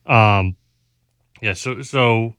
Yeah. So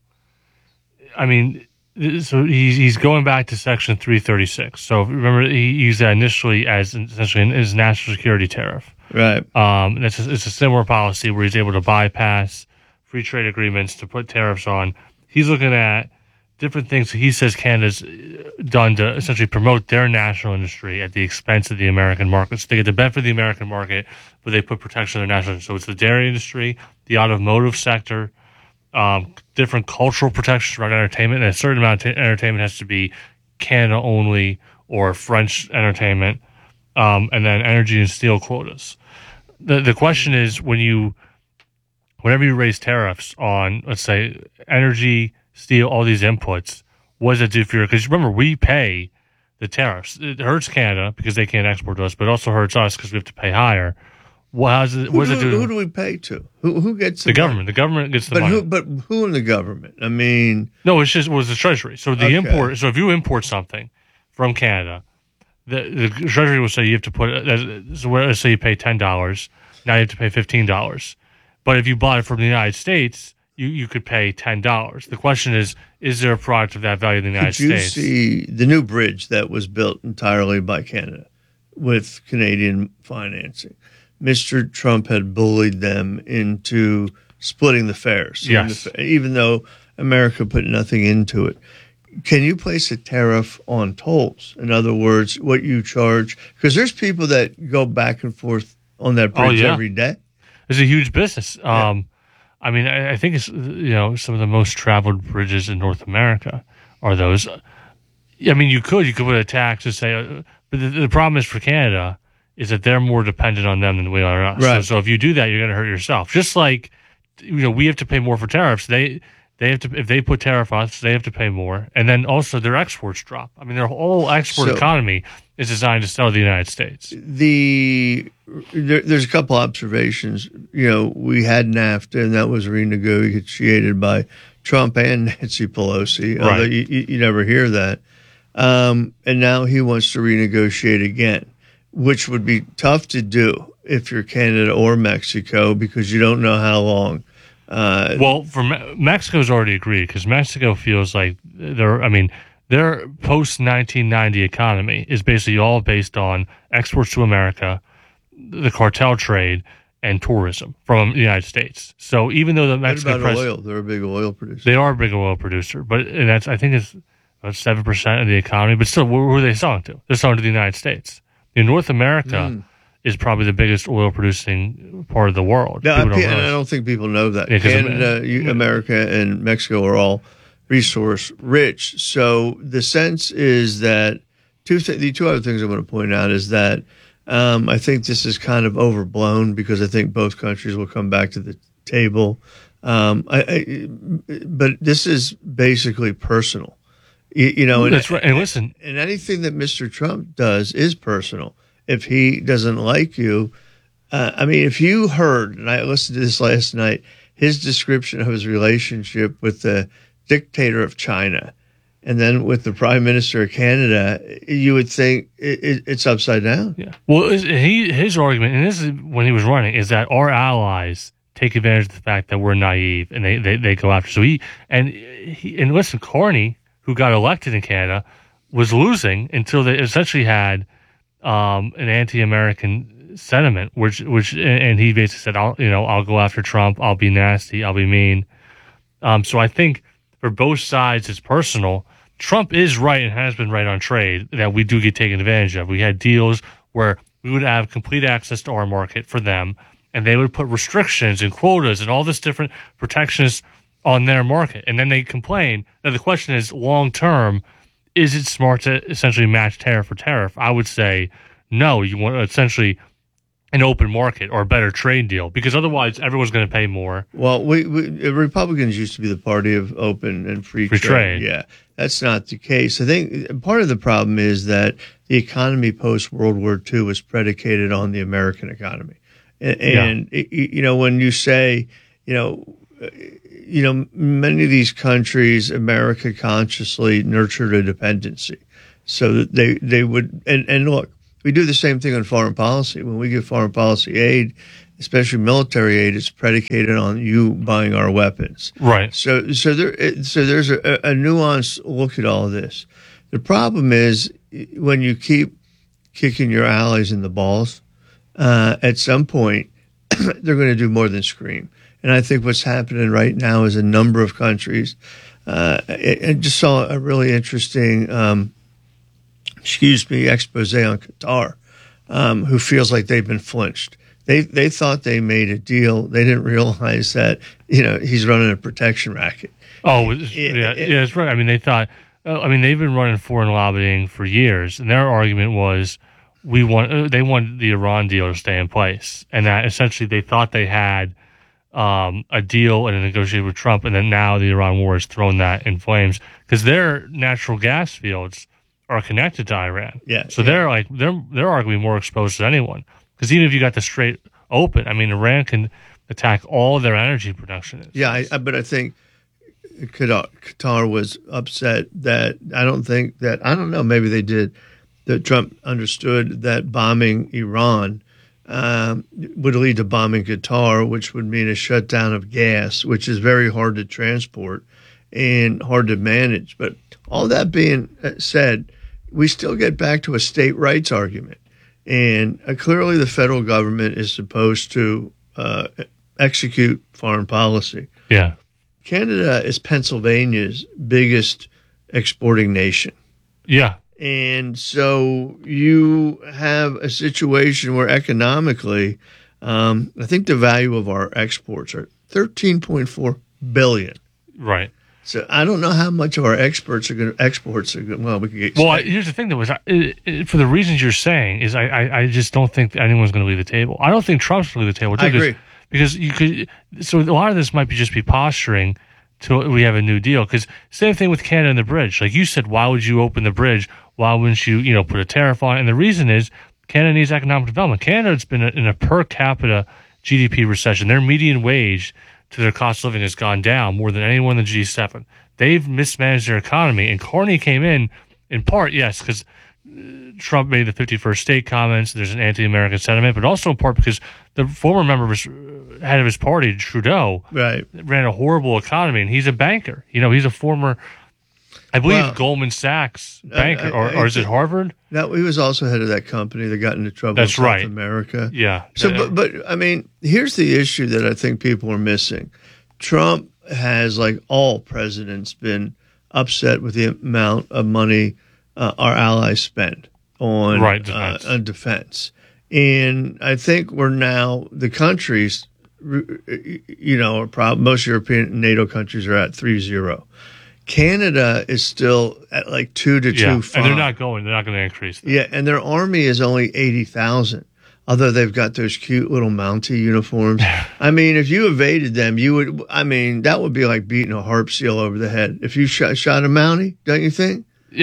I mean, so he's going back to Section 336. So remember, he used that initially as essentially his national security tariff. Right. It's a similar policy where he's able to bypass free trade agreements to put tariffs on. He's looking at different things he says Canada's done to essentially promote their national industry at the expense of the American market. So they get the benefit of the American market, but they put protection on their national industry. So it's the dairy industry, the automotive sector, different cultural protections around entertainment, and a certain amount of entertainment has to be Canada only or French entertainment, and then energy and steel quotas. The question is, whenever you raise tariffs on, let's say, energy, steel, all these inputs, what does it do for you? Because remember, we pay the tariffs. It hurts Canada because they can't export to us, but it also hurts us because we have to pay higher. What does it do? Who do we pay to? Who gets the government? The government gets the money. But who in the government? I mean, no, it was the Treasury. So the import. So if you import something from Canada, the Treasury will say you have to put. So let's say you pay $10, now you have to pay $15. But if you bought it from the United States, you could pay $10. The question is there a product of that value in the United States? Did you see the new bridge that was built entirely by Canada with Canadian financing? Mr. Trump had bullied them into splitting the fares. Yes. Even though America put nothing into it. Can you place a tariff on tolls? In other words, what you charge? Because there's people that go back and forth on that bridge every day. It's a huge business. Yeah. I mean, I think it's, some of the most traveled bridges in North America are those. I mean, you could put a tax and say, but the problem is for Canada is that they're more dependent on them than we are us. Right. So if you do that, you're going to hurt yourself. Just like, we have to pay more for tariffs. They have to, if they put tariff on us, they have to pay more. And then also their exports drop. I mean, their whole export economy is designed to sell to the United States. There's a couple observations. We had NAFTA, and that was renegotiated by Trump and Nancy Pelosi, right. Although you never hear that. And now he wants to renegotiate again, which would be tough to do if you're Canada or Mexico because you don't know how long. Well, for Mexico's already agreed because Mexico feels like their post-1990 economy is basically all based on exports to America, the cartel trade, and tourism from the United States. So even though the Mexican oil? They're a big oil producer. They are a big oil producer, and that's, I think it's about 7% of the economy. But still, who are they selling to? They're selling to the United States. In North America is probably the biggest oil producing part of the world. No, I don't think people know that. Canada, America, and Mexico are all resource rich. So the sense is that the two other things I want to point out is that I think this is kind of overblown because I think both countries will come back to the table. But this is basically personal. That's right. And listen, and anything that Mr. Trump does is personal. If he doesn't like you, if you heard, and I listened to this last night, his description of his relationship with the dictator of China and then with the prime minister of Canada, you would think it's upside down. Yeah. Well, his argument, and this is when he was running, is that our allies take advantage of the fact that we're naive and they go after. So and listen, Carney, who got elected in Canada, was losing until they essentially had an anti-American sentiment, which and he basically said, I'll go after Trump, I'll be nasty, I'll be mean. So I think for both sides, it's personal. Trump is right and has been right on trade that we do get taken advantage of. We had deals where we would have complete access to our market for them, and they would put restrictions and quotas and all this different protections on their market. And then they complain. Now the question is, long term, is it smart to essentially match tariff for tariff? I would say no. You want essentially an open market or a better trade deal because otherwise everyone's going to pay more. Well, we Republicans used to be the party of open and free trade. Yeah, that's not the case. I think part of the problem is that the economy post World War II was predicated on the American economy. And when you say, many of these countries, America consciously nurtured a dependency so that they would, and look, we do the same thing on foreign policy. When we give foreign policy aid, especially military aid, is predicated on you buying our weapons. Right. So there's a nuanced look at all of this. The problem is when you keep kicking your allies in the balls, at some point they're going to do more than scream. And I think what's happening right now is a number of countries. I just saw a really interesting, expose on Qatar, who feels like they've been flinched. They thought they made a deal. They didn't realize that, he's running a protection racket. Oh, that's right. I mean, they thought, they've been running foreign lobbying for years, and their argument was they wanted the Iran deal to stay in place, and that essentially they thought they had a deal and a negotiation with Trump, and then now the Iran war has thrown that in flames because their natural gas fields are connected to Iran. Yeah. So they're arguably more exposed than anyone. Because even if you got the Strait open, Iran can attack all their energy production. Yeah, but I think Qatar was upset that I don't know, maybe they did, that Trump understood that bombing Iran would lead to bombing Qatar, which would mean a shutdown of gas, which is very hard to transport and hard to manage. But all that being said, we still get back to a state rights argument. And clearly the federal government is supposed to execute foreign policy. Yeah. Canada is Pennsylvania's biggest exporting nation. Yeah. And so you have a situation where economically, I think the value of our exports are $13.4 billion. Right. So I don't know how much of our exports are going to. Well, we could get. Well, here's the thing, though, is for the reasons you're saying, is I just don't think anyone's going to leave the table. I don't think Trump's going to leave the table. Too, I agree. Because you could. So a lot of this might just be posturing till we have a new deal. Because same thing with Canada and the bridge. Like you said, why would you open the bridge? Why wouldn't you, put a tariff on it? And the reason is Canada needs economic development. Canada's been in a per capita GDP recession. Their median wage to their cost of living has gone down more than anyone in the G7. They've mismanaged their economy. And Carney came in part, yes, because Trump made the 51st state comments. There's an anti-American sentiment, but also in part because the former head of his party, Trudeau, right, ran a horrible economy, and he's a banker. He's a former, I believe, Goldman Sachs banker, or is it Harvard? No, he was also head of that company that got into trouble That's in right. South America. Yeah. So, but here's the issue that I think people are missing. Trump has, like all presidents, been upset with the amount of money our allies spend on defense. And I think we're now, the countries, most European NATO countries are at 3-0. Canada is still at like 2 to 2.5. And they're not going to increase that. Yeah, and their army is only 80,000. Although they've got those cute little Mountie uniforms. If you evaded them, that would be like beating a harp seal over the head. If you shot a Mountie, don't you think? Yeah,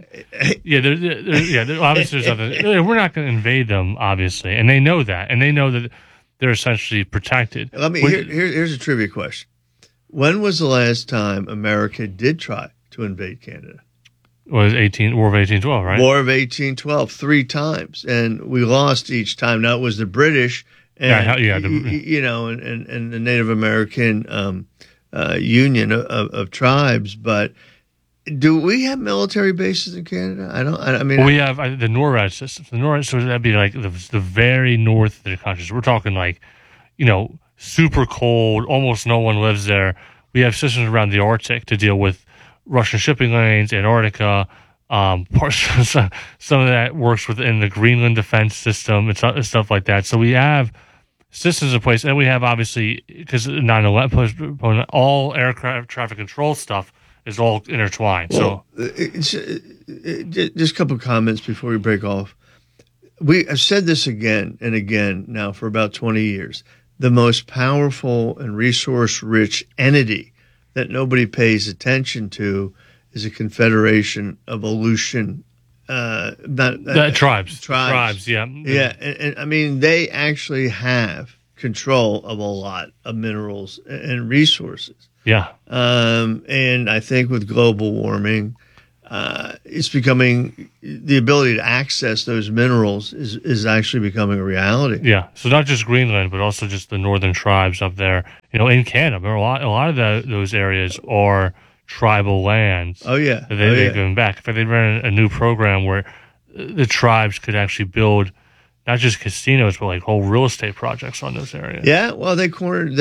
obviously there's other. We're not going to invade them, obviously, and they know that, they're essentially protected. Here's a trivia question: when was the last time America did try to invade Canada? Was War of 1812, right? War of 1812, 3 times, and we lost each time. Now it was the British, and and the Native American union of tribes. But do we have military bases in Canada? We have the NORAD system. The NORAD, so that'd be like the very north of the country. So we're talking like, super cold. Almost no one lives there. We have systems around the Arctic to deal with Russian shipping lanes, Antarctica, some of that works within the Greenland defense system and stuff like that. So we have systems in place, and we have, obviously, because 9/11, all aircraft traffic control stuff is all intertwined. Well, just a couple of comments before we break off. I've said this again and again now for about 20 years. The most powerful and resource-rich entity that nobody pays attention to is a confederation of Aleutian, tribes. Yeah. Yeah, and they actually have control of a lot of minerals and resources. Yeah. And I think with global warming, it's becoming, the ability to access those minerals is actually becoming a reality. Yeah. So not just Greenland, but also just the northern tribes up there. In Canada, a lot of those areas are tribal lands. Oh yeah, they're giving back. In fact, they ran a new program where the tribes could actually build not just casinos, but like whole real estate projects on those areas. Yeah, well, I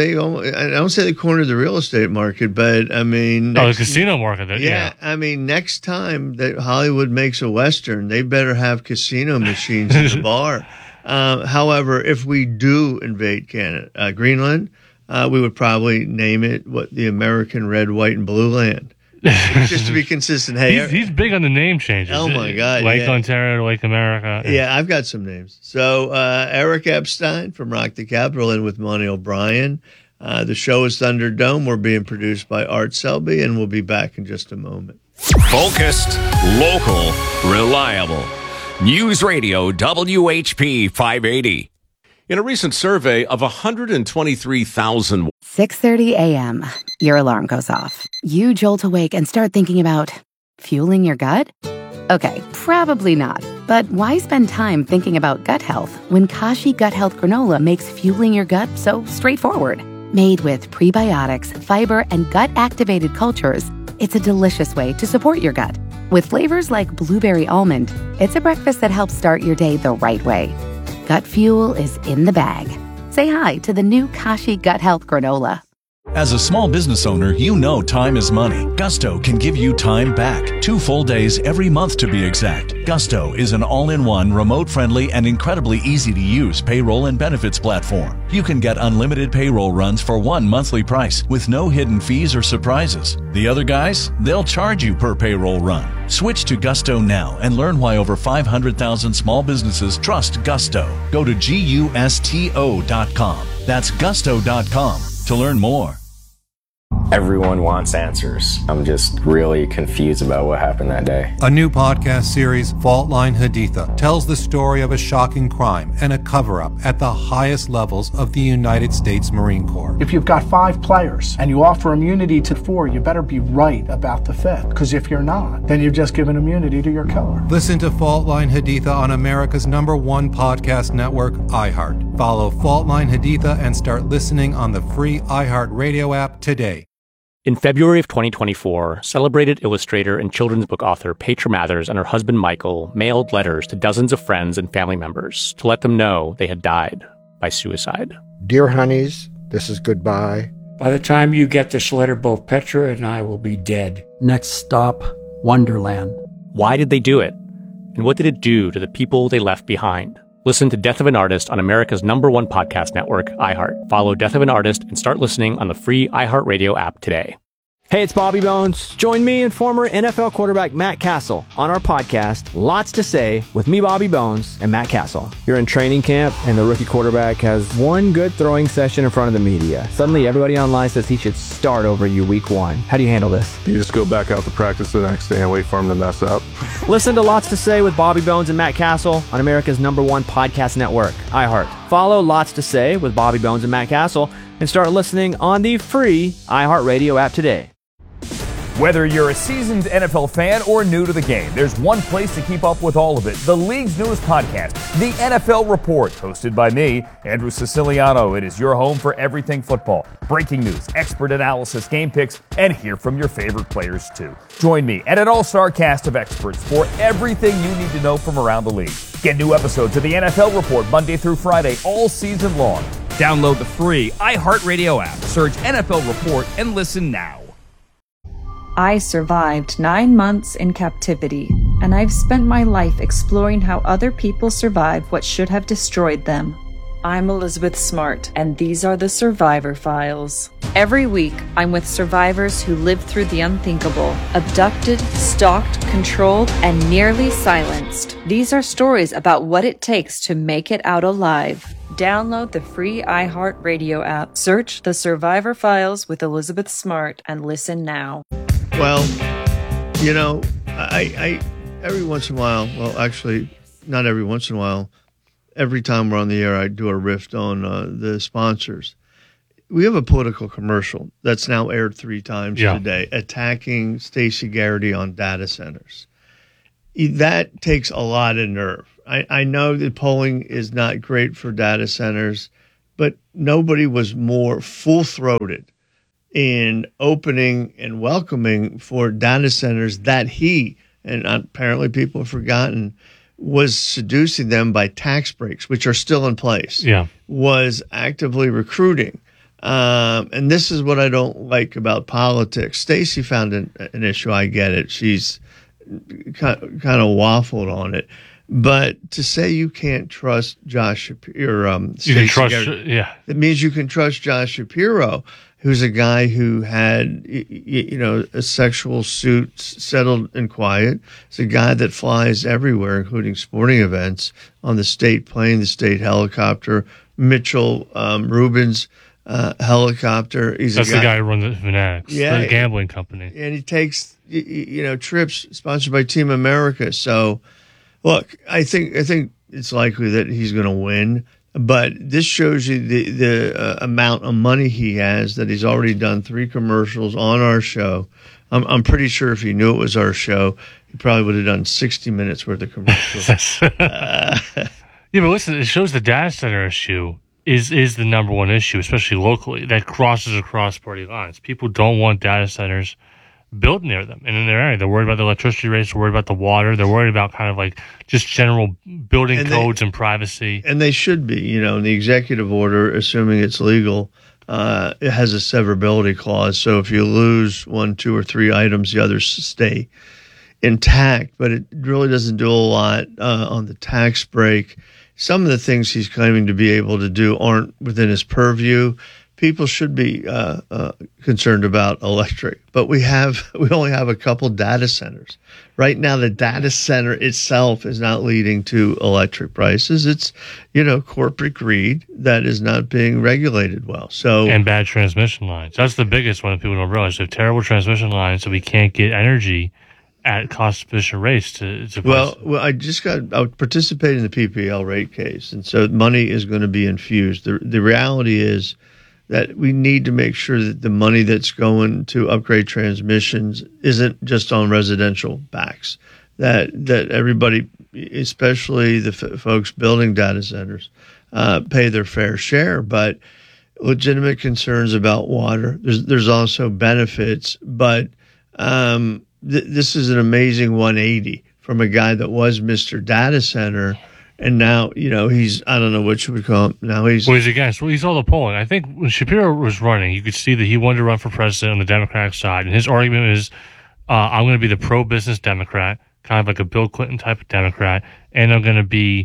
don't say they cornered the real estate market, but I mean, the casino market. Yeah, I mean, next time that Hollywood makes a Western, they better have casino machines in the bar. However, if we do invade Greenland, we would probably name it the American Red, White, and Blue Land. Just to be consistent. Hey, he's big on the name changes. Oh my God, Lake Ontario, Lake America. Yeah, I've got some names. So Eric Epstein from Rock the Capitol in with Monty O'Brien. The show is Thunderdome. We're being produced by Art Selby, and we'll be back in just a moment. Focused, local, reliable. News Radio WHP 580. In a recent survey of 123,000... 6:30 a.m. Your alarm goes off. You jolt awake and start thinking about fueling your gut? Okay, probably not. But why spend time thinking about gut health when Kashi Gut Health Granola makes fueling your gut so straightforward? Made with prebiotics, fiber, and gut-activated cultures, it's a delicious way to support your gut. With flavors like blueberry almond, it's a breakfast that helps start your day the right way. Gut fuel is in the bag. Say hi to the new Kashi Gut Health Granola. As a small business owner, you know time is money. Gusto can give you time back. 2 full days every month to be exact. Gusto is an all-in-one, remote-friendly, and incredibly easy-to-use payroll and benefits platform. You can get unlimited payroll runs for one monthly price with no hidden fees or surprises. The other guys, they'll charge you per payroll run. Switch to Gusto now and learn why over 500,000 small businesses trust Gusto. Go to GUSTO.com. That's Gusto.com to learn more. Everyone wants answers. I'm just really confused about what happened that day. A new podcast series, Fault Line Haditha, tells the story of a shocking crime and a cover-up at the highest levels of the United States Marine Corps. If you've got 5 players and you offer immunity to 4, you better be right about the 5th. Because if you're not, then you've just given immunity to your killer. Listen to Fault Line Haditha on America's #1 podcast network, iHeart. Follow Fault Line Haditha and start listening on the free iHeart Radio app today. In February of 2024, celebrated illustrator and children's book author Petra Mathers and her husband Michael mailed letters to dozens of friends and family members to let them know they had died by suicide. Dear honeys, this is goodbye. By the time you get this letter, both Petra and I will be dead. Next stop, Wonderland. Why did they do it? And what did it do to the people they left behind? Listen to Death of an Artist on America's #1 podcast network, iHeart. Follow Death of an Artist and start listening on the free iHeartRadio app today. Hey, it's Bobby Bones. Join me and former NFL quarterback Matt Castle on our podcast, Lots to Say, with me, Bobby Bones, and Matt Castle. You're in training camp, and the rookie quarterback has one good throwing session in front of the media. Suddenly, everybody online says he should start over you week 1. How do you handle this? You just go back out to practice the next day and wait for him to mess up. Listen to Lots to Say with Bobby Bones and Matt Castle on America's #1 podcast network, iHeart. Follow Lots to Say with Bobby Bones and Matt Castle and start listening on the free iHeartRadio app today. Whether you're a seasoned NFL fan or new to the game, there's one place to keep up with all of it. The league's newest podcast, The NFL Report, hosted by me, Andrew Siciliano. It is your home for everything football. Breaking news, expert analysis, game picks, and hear from your favorite players too. Join me and an all-star cast of experts for everything you need to know from around the league. Get new episodes of The NFL Report Monday through Friday all season long. Download the free iHeartRadio app. Search NFL Report and listen now. I survived 9 months in captivity, and I've spent my life exploring how other people survive what should have destroyed them. I'm Elizabeth Smart, and these are the Survivor Files. Every week, I'm with survivors who lived through the unthinkable, abducted, stalked, controlled, and nearly silenced. These are stories about what it takes to make it out alive. Download the free iHeartRadio app. Search The Survivor Files with Elizabeth Smart and listen now. Well, you know, I every once in a while, well, actually, not every once in a while, every time we're on the air, I do a riff on the sponsors. we have a political commercial that's now aired 3 times Yeah. today, attacking Stacey Garrity on data centers. That takes a lot of nerve. I know that polling is not great for data centers, but nobody was more full-throated in opening and welcoming for data centers that he, and apparently people have forgotten, was seducing them by tax breaks, which are still in place, was actively recruiting. And this is what I don't like about politics. Stacey found an issue. I get it. She's kind of waffled on it. But to say you can't trust Josh Shapiro, You can trust, it means you can trust Josh Shapiro, who's a guy who had, a sexual suit settled and quiet. It's a guy that flies everywhere, including sporting events, on the state plane, the state helicopter, Mitchell Rubin's helicopter. That's the guy who runs the Fanatics, the gambling company. And he takes, trips sponsored by Team America. So, look, I think it's likely that he's going to win. But this shows you the amount of money he has, that he's already done 3 commercials on our show. I'm pretty sure if he knew it was our show, he probably would have done 60 minutes worth of commercials. Yeah, but listen, it shows the data center issue is the number one issue, especially locally, that crosses across party lines. People don't want data centers built near them and in their area. They're worried about the electricity rates, they're worried about the water, they're worried about kind of like just general building codes and privacy. And they should be, in the executive order, assuming it's legal, it has a severability clause. So if you lose 1, 2, or 3 items, the others stay intact. But it really doesn't do a lot on the tax break. Some of the things he's claiming to be able to do aren't within his purview. People should be concerned about electric, but we only have a couple data centers. Right now, the data center itself is not leading to electric prices. It's, corporate greed that is not being regulated well. And bad transmission lines. That's the biggest one that people don't realize. They have terrible transmission lines, so we can't get energy at cost-efficient rates to Well, I participated in the PPL rate case, and so money is going to be infused. The reality is that we need to make sure that the money that's going to upgrade transmissions isn't just on residential backs, that everybody, especially the folks building data centers, pay their fair share. But legitimate concerns about water, there's also benefits, but this is an amazing 180 from a guy that was Mr. Data Center. And now, he's, I don't know what you would call him. Now he's against. Well, he's all the polling. I think when Shapiro was running, you could see that he wanted to run for president on the Democratic side. And his argument is, I'm going to be the pro-business Democrat, kind of like a Bill Clinton type of Democrat. And I'm going to be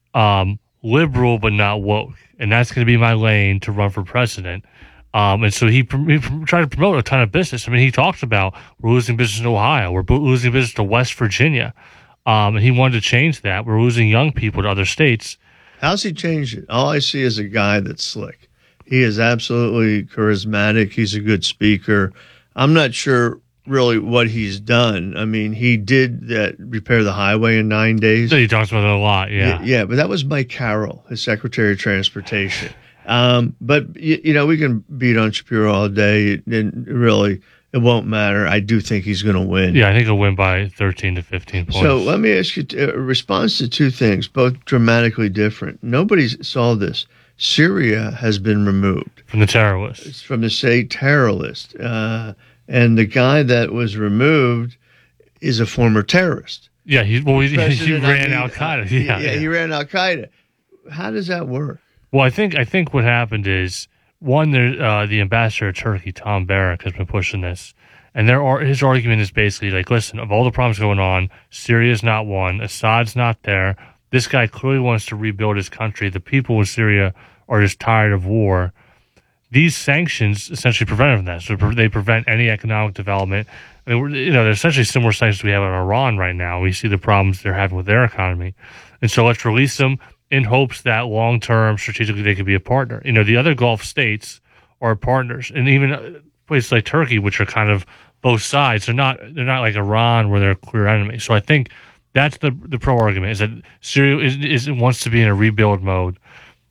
liberal but not woke. And that's going to be my lane to run for president. And so he tried to promote a ton of business. I mean, he talked about we're losing business in Ohio. We're losing business to West Virginia. And he wanted to change that. We're losing young people to other states. How's he changed it? All I see is a guy that's slick. He is absolutely charismatic. He's a good speaker. I'm not sure really what he's done. I mean, he did repair the highway in 9 days. He talks about it a lot, yeah. Yeah, but that was Mike Carroll, his Secretary of Transportation. But, we can beat on Shapiro all day, and really it won't matter. I do think he's going to win. Yeah, I think he'll win by 13 to 15 points. So let me ask you a response to 2 things, both dramatically different. Nobody saw this. Syria has been removed from the terror list. It's from the state terror list. And the guy that was removed is a former terrorist. Yeah, he ran Al-Qaeda. Yeah, he ran Al-Qaeda. How does that work? Well, I think what happened is, one, the ambassador of Turkey, Tom Barrack, has been pushing this. And his argument is basically like, listen, of all the problems going on, Syria's not one, Assad's not there. This guy clearly wants to rebuild his country. The people in Syria are just tired of war. These sanctions essentially prevent from that. So they prevent any economic development. I mean, they're essentially similar sanctions we have in Iran right now. We see the problems they're having with their economy. And so let's release them in hopes that long-term, strategically, they could be a partner. The other Gulf states are partners. And even places like Turkey, which are kind of both sides, they're not like Iran where they're clear enemies. So I think that's the pro argument, is that Syria wants to be in a rebuild mode.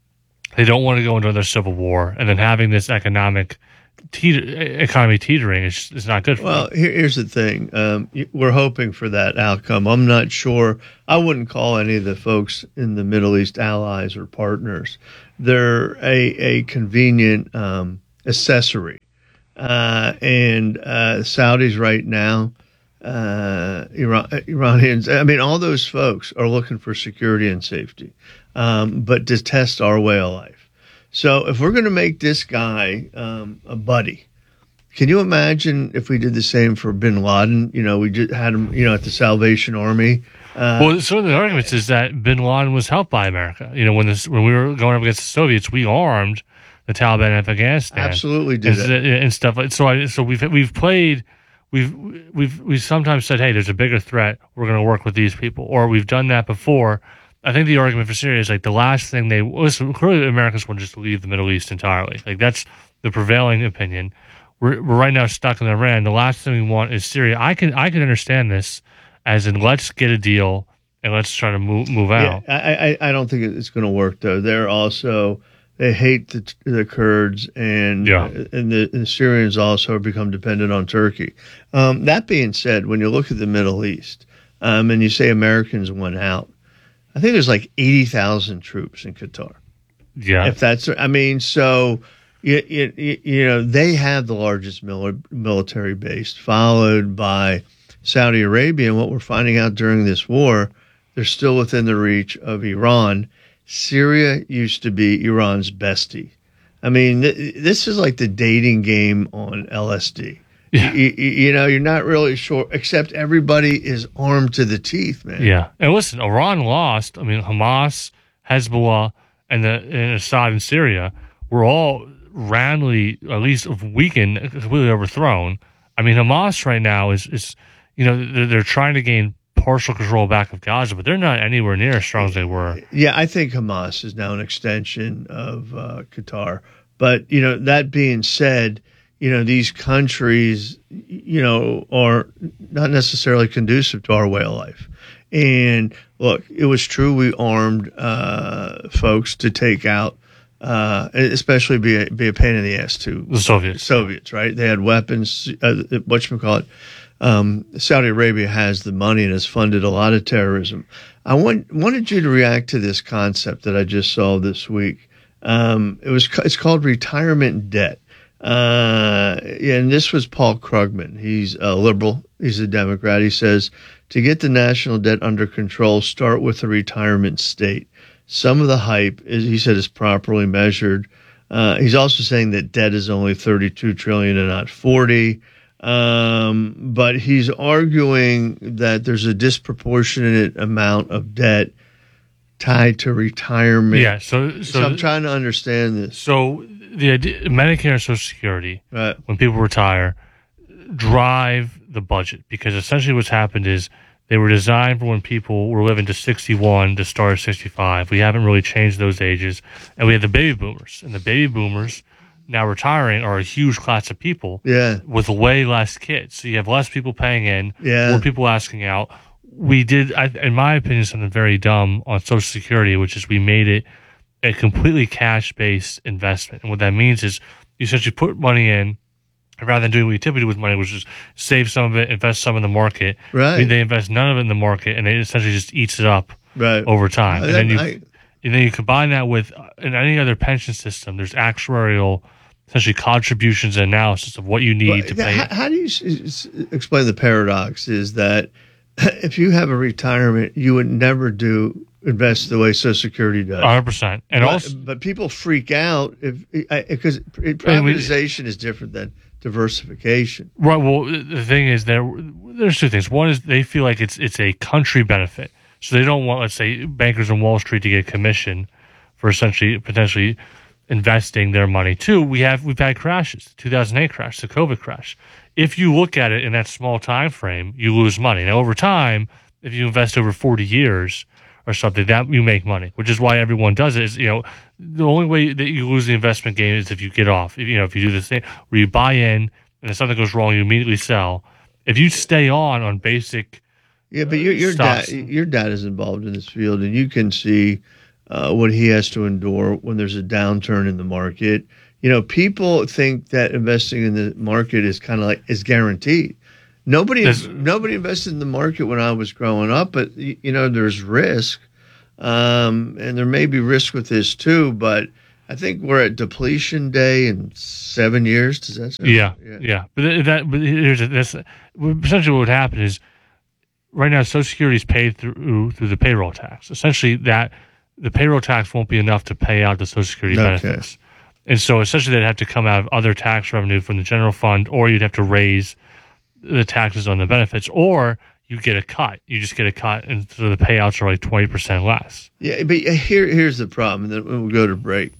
They don't want to go into another civil war, and then having this economy teetering is not good for them. Well, here's the thing. We're hoping for that outcome. I'm not sure. I wouldn't call any of the folks in the Middle East allies or partners. They're a convenient accessory. And Saudis right now, Iranians, I mean, all those folks are looking for security and safety, but detest our way of life. So if we're going to make this guy a buddy, can you imagine if we did the same for bin Laden? We just had him, at the Salvation Army. Well, some of the arguments is that bin Laden was helped by America. When we were going up against the Soviets, we armed the Taliban in Afghanistan. Absolutely did and stuff like so. We've sometimes said, hey, there's a bigger threat. We're going to work with these people, or we've done that before. I think the argument for Syria is like the last thing clearly Americans want just to leave the Middle East entirely. Like that's the prevailing opinion. We're right now stuck in Iran. The last thing we want is Syria. I can understand this as in let's get a deal and let's try to move out. Yeah, I don't think it's going to work though. They hate the Kurds and the Syrians also have become dependent on Turkey. That being said, when you look at the Middle East and you say Americans went out, I think there's like 80,000 troops in Qatar. Yeah. If that's, so they have the largest military base, followed by Saudi Arabia. And what we're finding out during this war, they're still within the reach of Iran. Syria used to be Iran's bestie. I mean, this is like the dating game on LSD. Yeah. You're not really sure, except everybody is armed to the teeth, man. Yeah. And listen, Iran lost. I mean, Hamas, Hezbollah, and Assad in Syria were all roundly, at least weakened, completely overthrown. I mean, Hamas right now is they're trying to gain partial control back of Gaza, but they're not anywhere near as strong as they were. Yeah, I think Hamas is now an extension of Qatar. But, that being said, these countries, are not necessarily conducive to our way of life. And look, it was true we armed folks to take out, especially be a pain in the ass to the Soviets, right? They had weapons, Saudi Arabia has the money and has funded a lot of terrorism. I wanted you to react to this concept that I just saw this week. It's called retirement debt. And this was Paul Krugman. He's a liberal. He's a Democrat. He says, to get the national debt under control, start with a retirement state. Some of the hype, he said, is properly measured. He's also saying that debt is only $32 trillion and not 40. But he's arguing that there's a disproportionate amount of debt tied to retirement. Yeah, so I'm trying to understand this. So the idea, Medicare and Social Security, right, when people retire, drive the budget, because essentially what's happened is they were designed for when people were living to 61 to start at 65. We haven't really changed those ages, and we had the baby boomers, and the baby boomers now retiring are a huge class of people with way less kids. So you have less people paying in, more people asking out. We did, in my opinion, something very dumb on Social Security, which is we made it a completely cash-based investment. And what that means is you essentially put money in, rather than doing what you typically do with money, which is save some of it, invest some in the market. Right. I mean, they invest none of it in the market, and it essentially just eats it up over time. And then you combine that with, in any other pension system, there's actuarial, essentially contributions and analysis of what you need to pay. How do you explain the paradox is that if you have a retirement, you would never invest the way Social Security does. 100%. But people freak out because privatization is different than diversification. Right. Well, the thing is there's two things. One is they feel like it's a country benefit. So they don't want, let's say, bankers on Wall Street to get commission for essentially potentially investing their money. Two, we've had crashes. The 2008 crash, the COVID crash. If you look at it in that small time frame, you lose money. Now, over time, if you invest over 40 years or something, that you make money, which is why everyone does it. Is, the only way that you lose the investment game is if you get off. If you do this thing where you buy in and if something goes wrong, you immediately sell. If you stay on basic but your dad is involved in this field, and you can see what he has to endure when there's a downturn in the market. You know, people think that investing in the market is kind of like is guaranteed. Nobody invested in the market when I was growing up, but you know, there's risk, and there may be risk with this too. But I think we're at depletion day in 7 years. Does that sound Yeah. But here's that's essentially what would happen is right now Social Security is paid through the payroll tax. Essentially, that the payroll tax won't be enough to pay out the Social Security benefits, and so essentially they'd have to come out of other tax revenue from the general fund, or you'd have to raise the taxes on the benefits, or you get a cut. You just get a cut, and so the payouts are like 20% less. Yeah, but here's the problem, and then we'll go to break.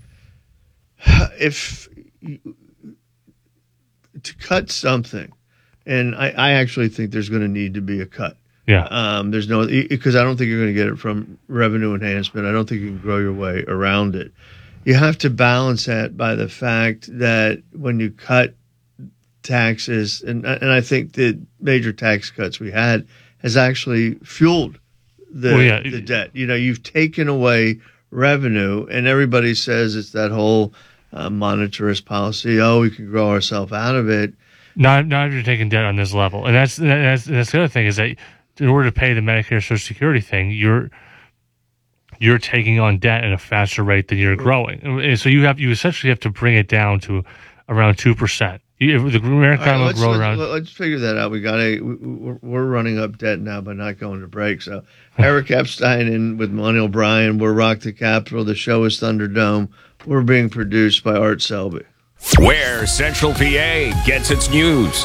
To cut something, and I actually think there's going to need to be a cut. Yeah. There's no, because I don't think you're going to get it from revenue enhancement. I don't think you can grow your way around it. You have to balance that by the fact that when you cut taxes, and I think the major tax cuts we had has actually fueled the debt. You know, you've taken away revenue, and everybody says it's that whole monetarist policy. Oh, we can grow ourselves out of it. Not if you're taking debt on this level, and that's the other thing is that in order to pay the Medicare Social Security thing, you're taking on debt at a faster rate than you're growing, and so you essentially have to bring it down to around 2%. The American economy will grow around. Let's figure that out. We're running up debt now by not going to break. So Eric Epstein and with Monty O'Brien, we're Rock the Capitol. The show is Thunderdome. We're being produced by Art Selby. Where Central PA gets its news.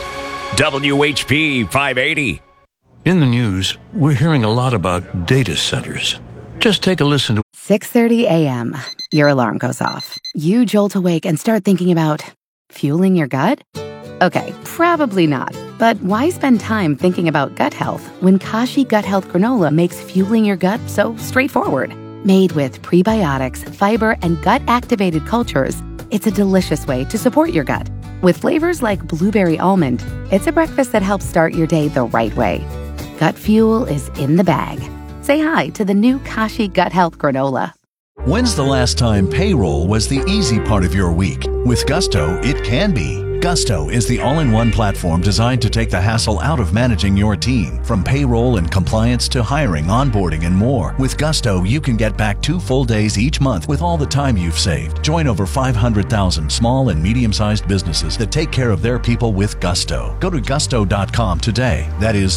WHP 580. In the news, we're hearing a lot about data centers. Just take a listen to 6:30 a.m. Your alarm goes off. You jolt awake and start thinking about fueling your gut? Okay, probably not. But why spend time thinking about gut health when Kashi Gut Health Granola makes fueling your gut so straightforward? Made with prebiotics, fiber, and gut-activated cultures, it's a delicious way to support your gut. With flavors like blueberry almond, it's a breakfast that helps start your day the right way. Gut fuel is in the bag. Say hi to the new Kashi Gut Health Granola. When's the last time payroll was the easy part of your week? With Gusto, it can be. Gusto is the all-in-one platform designed to take the hassle out of managing your team. From payroll and compliance to hiring, onboarding, and more. With Gusto, you can get back 2 full days each month with all the time you've saved. Join over 500,000 small and medium-sized businesses that take care of their people with Gusto. Go to gusto.com today. That is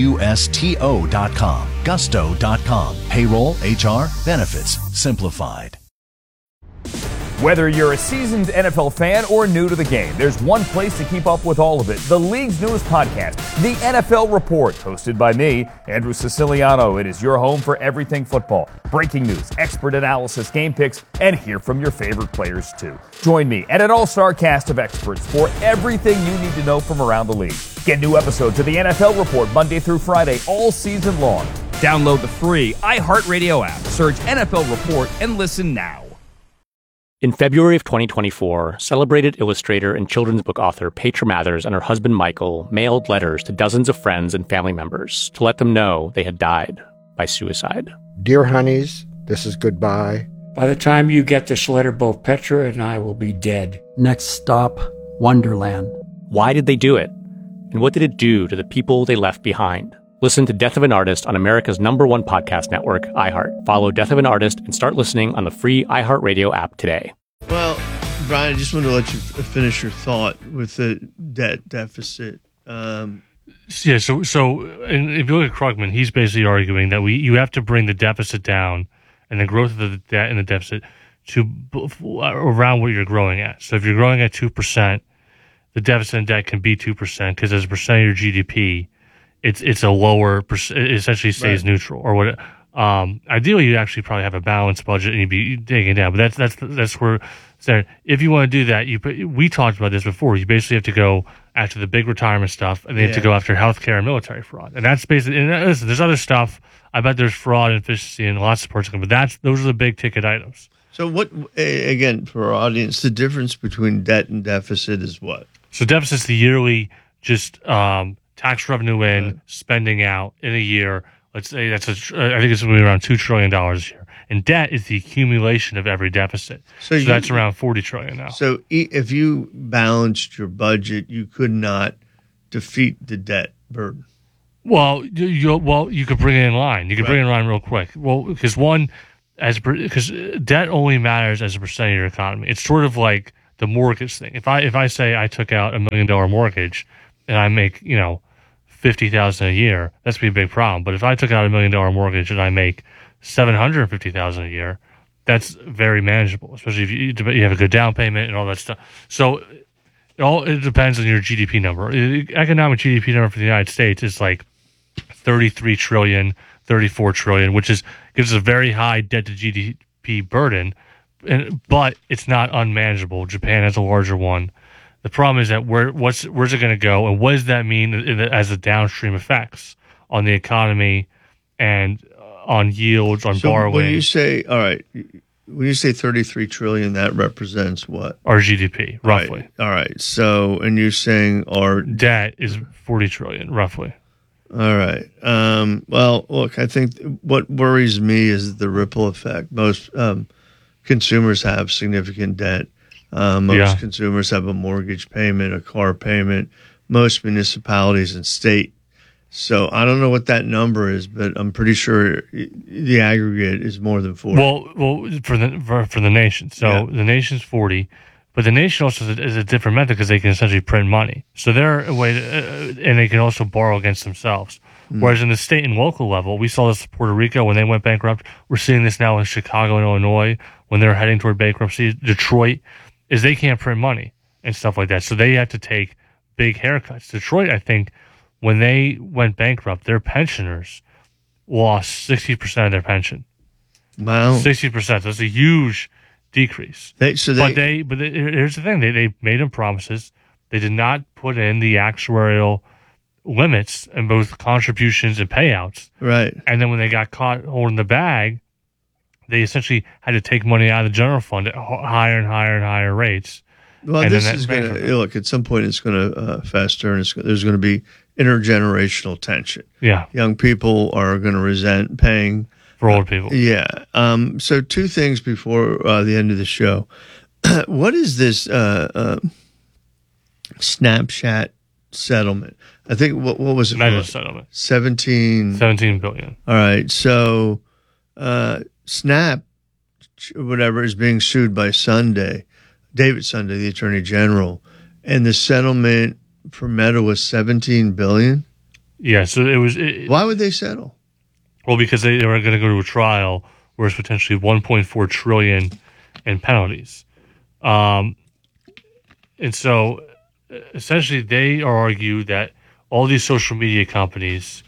Gusto.com. Gusto.com. Payroll, HR, benefits, simplified. Whether you're a seasoned NFL fan or new to the game, there's one place to keep up with all of it. The league's newest podcast, The NFL Report, hosted by me, Andrew Siciliano. It is your home for everything football. Breaking news, expert analysis, game picks, and hear from your favorite players too. Join me and an all-star cast of experts for everything you need to know from around the league. Get new episodes of The NFL Report Monday through Friday all season long. Download the free iHeartRadio app, search NFL Report, and listen now. In February of 2024, celebrated illustrator and children's book author Petra Mathers and her husband Michael mailed letters to dozens of friends and family members to let them know they had died by suicide. Dear honeys, this is goodbye. By the time you get this letter, both Petra and I will be dead. Next stop, Wonderland. Why did they do it? And what did it do to the people they left behind? Listen to Death of an Artist on America's #1 podcast network, iHeart. Follow Death of an Artist and start listening on the free iHeartRadio app today. Well, Brian, I just want to let you finish your thought with the debt deficit. So and if you look at Krugman, he's basically arguing that you have to bring the deficit down and the growth of the debt and the deficit to around what you're growing at. So if you're growing at 2%, the deficit and debt can be 2% because as a percent of your GDP, it's a lower percent. It essentially stays neutral or what. Ideally, you actually probably have a balanced budget and you'd be taking it down. But that's where. So if you want to do that, we talked about this before. You basically have to go after the big retirement stuff, and they have to go after healthcare and military fraud. And that's basically. And listen, there's other stuff. I bet there's fraud and efficiency and lots of supports, but those are the big ticket items. So what? Again, for our audience, the difference between debt and deficit is what? So deficit's the yearly just. Tax revenue in, spending out in a year. Let's say I think it's going to be around $2 trillion this year. And debt is the accumulation of every deficit. So that's around $40 trillion now. So if you balanced your budget, you could not defeat the debt burden. Well, you could bring it in line. You could bring it in line real quick. Well, because debt only matters as a percentage of your economy. It's sort of like the mortgage thing. If I say I took out $1 million mortgage and I make $50,000 a year, that's gonna be a big problem. But if I took out $1 million mortgage and I make $750,000 a year, that's very manageable, especially if you have a good down payment and all that stuff. So it depends on your GDP number. Economic GDP number for the United States is like 33 trillion, 34 trillion, which gives us a very high debt to GDP burden, but it's not unmanageable. Japan has a larger one. The problem is that where's it going to go, and what does that mean as the downstream effects on the economy and on yields, on borrowing? When you say 33 trillion, that represents what? Our GDP, roughly. All right. So, and you're saying our debt is 40 trillion, roughly. All right. Well, look, I think what worries me is the ripple effect. Most consumers have significant debt. Most consumers have a mortgage payment, a car payment, most municipalities and state. So I don't know what that number is, but I'm pretty sure the aggregate is more than 40. Well, for the nation. So the nation's 40. But the nation also is a different method because they can essentially print money. So they're a way and they can also borrow against themselves. Whereas in the state and local level, we saw this in Puerto Rico when they went bankrupt. We're seeing this now in Chicago and Illinois when they're heading toward bankruptcy. Detroit, is they can't print money and stuff like that. So they have to take big haircuts. Detroit, I think, when they went bankrupt, their pensioners lost 60% of their pension. Wow. 60%. That's a huge decrease. But here's the thing: they made them promises. They did not put in the actuarial limits in both contributions and payouts. Right. And then when they got caught holding the bag, they essentially had to take money out of the general fund at higher and higher and higher rates. Well, this is going to look. At some point, it's going to fester, and there's going to be intergenerational tension. Yeah. Young people are going to resent paying for old people. Yeah. So two things before the end of the show. What is this Snapchat settlement? I think what was it? Meta settlement. 17 billion. All right. So Snap, whatever, is being sued by David Sunday, the Attorney General, and the settlement for Meta was $17 billion. Yeah. So it was. Why would they settle? Well, because they were going to go to a trial where it's potentially $1.4 trillion in penalties. And so essentially they argue that all these social media companies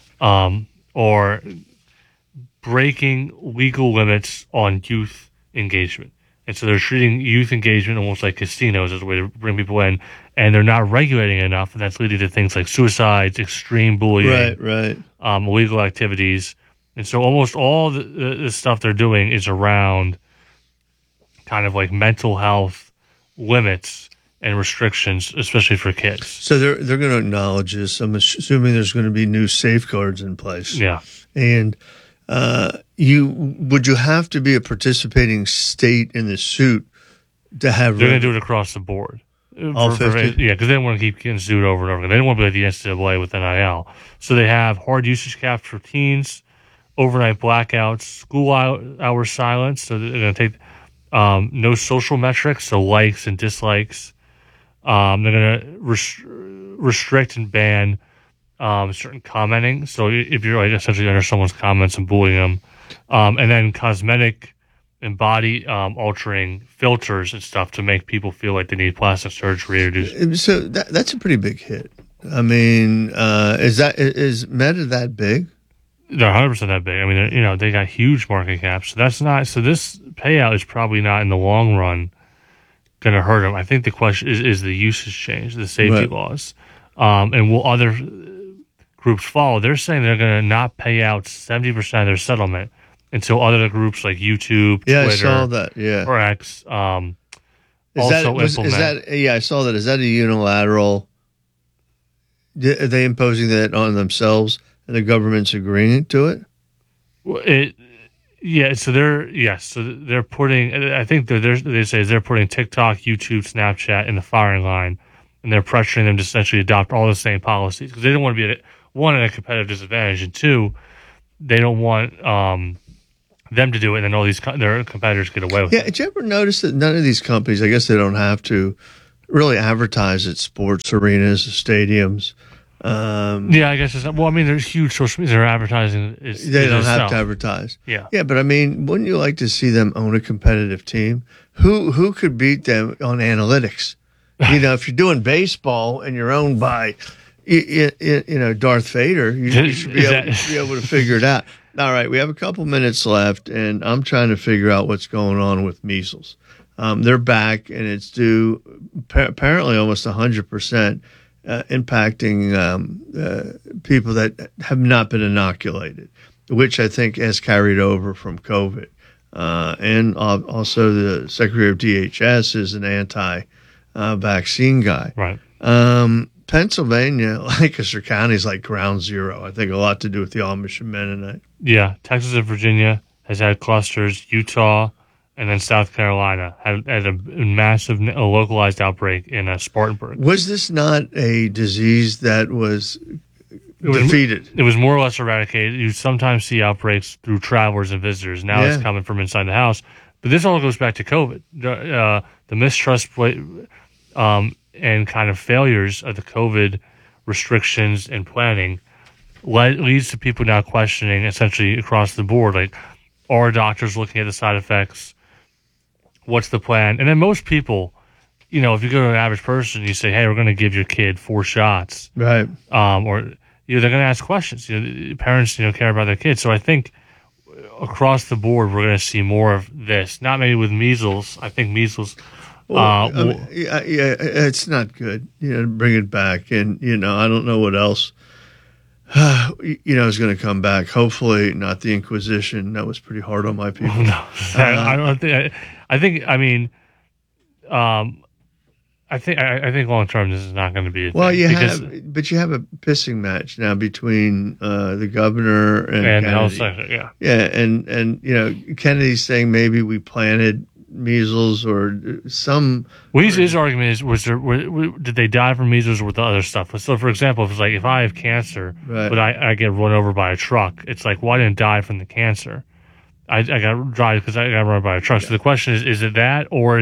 are breaking legal limits on youth engagement. And so they're treating youth engagement almost like casinos as a way to bring people in, and they're not regulating enough, and that's leading to things like suicides, extreme bullying, illegal activities. And so almost all the stuff they're doing is around kind of like mental health limits and restrictions, especially for kids. So they're going to acknowledge this. I'm assuming there's going to be new safeguards in place. Yeah. And would you have to be a participating state in the suit to have? They're going to do it across the board. All 50? Yeah, because they don't want to keep getting sued over and over again. They don't want to be like the NCAA with NIL. So they have hard usage caps for teens, overnight blackouts, school hour silence. So they're going to take no social metrics, so likes and dislikes. They're going to restrict and ban certain commenting. So if you're like essentially under someone's comments and bullying them, and then cosmetic and body altering filters and stuff to make people feel like they need plastic surgery or do. So that's a pretty big hit. I mean, is Meta that big? They're 100% that big. I mean, they got huge market caps. So that's not. So this payout is probably not in the long run going to hurt them. I think the question is the usage change, the safety laws, and will other groups follow? They're saying they're going to not pay out 70% of their settlement until other groups like YouTube, Twitter, I saw that. Yeah, or X I saw that. Is that a unilateral? Are they imposing that on themselves, and the government's agreeing to it? Well, Yeah, so they're putting. I think they say they're putting TikTok, YouTube, Snapchat in the firing line, and they're pressuring them to essentially adopt all the same policies because they don't want to be at a competitive disadvantage, and two, they don't want them to do it, and then all their competitors get away with it. Yeah, did you ever notice that none of these companies, I guess they don't have to really advertise at sports arenas, stadiums? Yeah, I guess it's not. Well, I mean, there's huge social media. They're advertising. They don't have to advertise. Yeah. Yeah, but I mean, wouldn't you like to see them own a competitive team? Who could beat them on analytics? You know, if you're doing baseball and you're owned by, Darth Vader, you should be able to figure it out. All right, we have a couple minutes left, and I'm trying to figure out what's going on with measles. They're back, and it's due apparently almost 100%. Impacting people that have not been inoculated, which I think has carried over from COVID. And also the Secretary of DHS is an anti-vaccine guy. Right. Pennsylvania, Lancaster County is like ground zero. I think a lot to do with the Amish and Mennonite. Yeah, Texas and Virginia has had clusters. Utah and then South Carolina had a massive localized outbreak in Spartanburg. Was this not a disease that was defeated? It was more or less eradicated. You sometimes see outbreaks through travelers and visitors. Now it's coming from inside the house. But this all goes back to COVID. The mistrust and kind of failures of the COVID restrictions and planning leads to people now questioning essentially across the board, like, are doctors looking at the side effects? What's the plan? And then most people, if you go to an average person, you say, hey, we're going to give your kid 4 shots. Right. Or they're going to ask questions. Parents, care about their kids. So I think across the board, we're going to see more of this. Not maybe with measles. I think measles. It's not good. Bring it back. And, I don't know what else, is going to come back. Hopefully not the Inquisition. That was pretty hard on my people. No, I don't think. I think long term this is not going to be a well, thing. you have a pissing match now between the governor and the health secretary. Yeah, yeah, and Kennedy's saying maybe we planted measles or some. Well, his argument is: did they die from measles or with the other stuff? So, for example, if it's like if I have cancer, right, but I get run over by a truck, it's like, well, I didn't die from the cancer. I got drive because I got run by a truck. So the question is it that, or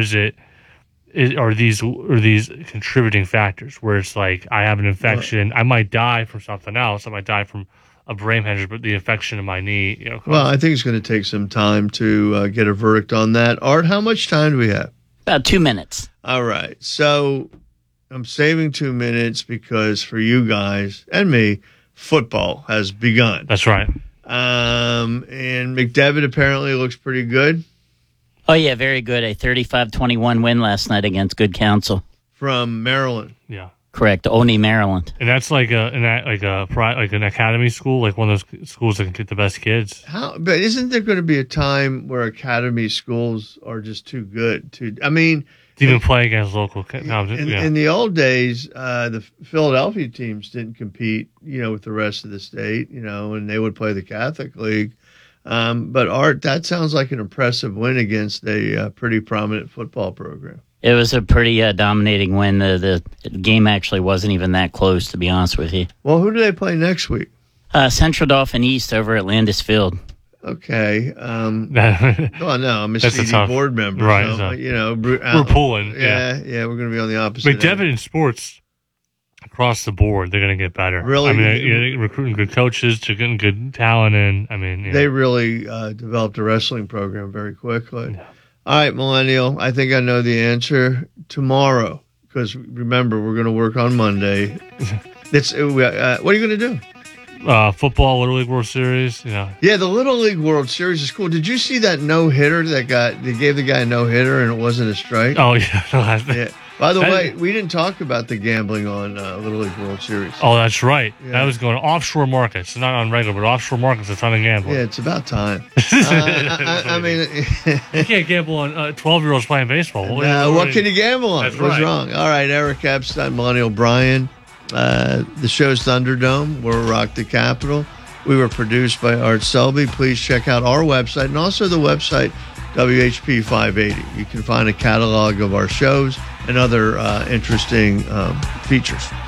are these contributing factors where it's like I have an infection, I might die from something else, I might die from a brain hemorrhage, but the infection in my knee, Well, I think it's going to take some time to get a verdict on that. Art, how much time do we have? About 2 minutes. All right, so I'm saving 2 minutes because for you guys and me, football has begun. That's right. And McDevitt apparently looks pretty good. Oh, yeah, very good. A 35-21 win last night against Good Counsel. From Maryland. Yeah. Correct, Olney, Maryland. And that's like an academy school, like one of those schools that can get the best kids. But isn't there going to be a time where academy schools are just too good to even play against local competition? In the old days, the Philadelphia teams didn't compete, with the rest of the state, and they would play the Catholic League. But Art, that sounds like an impressive win against a pretty prominent football program. It was a pretty dominating win. The game actually wasn't even that close, to be honest with you. Well, who do they play next week? Central Dauphin East over at Landis Field. Okay. Well, no, I'm a CD board member. Right. So, we're pulling. Yeah, we're going to be on the opposite McDevitt in sports, across the board, they're going to get better. Really? They're recruiting good coaches, they're getting good talent in. They really developed a wrestling program very quickly. Yeah. All right, Millennial, I think I know the answer tomorrow because, remember, we're going to work on Monday. What are you going to do? Football, Little League World Series. Yeah, the Little League World Series is cool. Did you see that no-hitter they gave the guy a no-hitter and it wasn't a strike? Oh, yeah. Yeah. By the way, we didn't talk about the gambling on Little League World Series. Oh, that's right. Yeah. That was going offshore markets, not on regular, but offshore markets. A ton of gambling. Yeah, it's about time. You can't gamble on 12-year-olds playing baseball. What can you gamble on? That's What's right. wrong? All right, Eric Epstein, Millennial Brian. The show's Thunderdome. We're Rock the Capitol. We were produced by Art Selby. Please check out our website and also the website WHP 580. You can find a catalog of our shows and other interesting features.